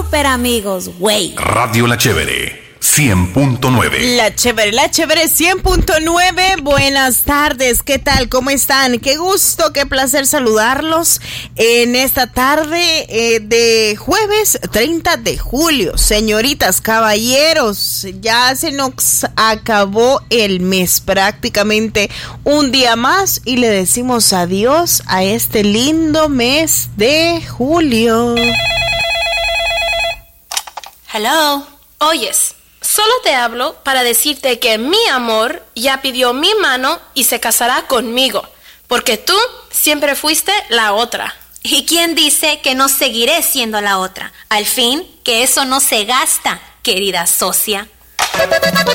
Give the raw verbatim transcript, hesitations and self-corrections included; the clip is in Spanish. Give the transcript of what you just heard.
Super amigos, güey. Radio La Chévere, cien punto nueve. La Chévere, La Chévere, cien punto nueve. Buenas tardes, ¿qué tal? ¿Cómo están? Qué gusto, qué placer saludarlos en esta tarde eh, de jueves treinta de julio. Señoritas, caballeros, ya se nos acabó el mes, prácticamente un día más, y le decimos adiós a este lindo mes de julio. Hello. Oyes, solo te hablo para decirte que mi amor ya pidió mi mano y se casará conmigo, porque tú siempre fuiste la otra. ¿Y quién dice que no seguiré siendo la otra? Al fin, que eso no se gasta, querida socia.